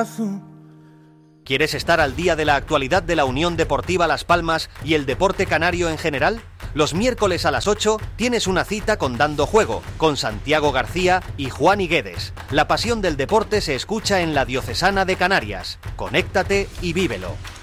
abrazo. ¿Quieres estar al día de la actualidad de la Unión Deportiva Las Palmas y el deporte canario en general? Los miércoles a las 8 tienes una cita con Dando Juego, con Santiago García y Juan Higuedes. La pasión del deporte se escucha en la Diocesana de Canarias. Conéctate y vívelo.